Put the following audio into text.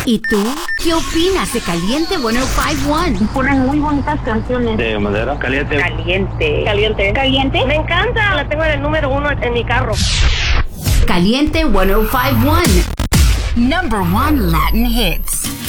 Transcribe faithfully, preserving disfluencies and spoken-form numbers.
¿Y tú? ¿Qué opinas de Caliente ciento cincuenta y uno? Ponen muy bonitas canciones. De madera, caliente. Caliente. Caliente. Caliente. Me encanta. La tengo en el número uno en mi carro. Caliente ciento cincuenta y uno. Number one Latin hits.